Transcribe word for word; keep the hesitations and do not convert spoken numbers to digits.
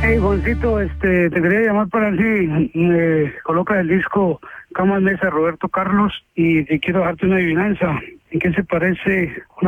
Hey, Juancito, este, te quería llamar para ver si me colocas el disco Cama Mesa Roberto Carlos y te quiero dejarte una adivinanza. ¿En qué se parece una